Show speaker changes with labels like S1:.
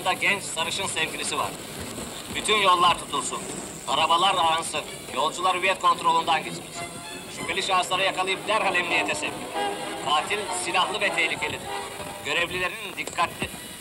S1: yanında genç sarışın sevgilisi var. Bütün yollar tutulsun. Arabalar aransın. Yolcular hüviyet kontrolünden geçirsin. Şüpheli şahısları yakalayıp derhal emniyete sevk. Katil silahlı ve tehlikelidir. Görevlilerin dikkatli...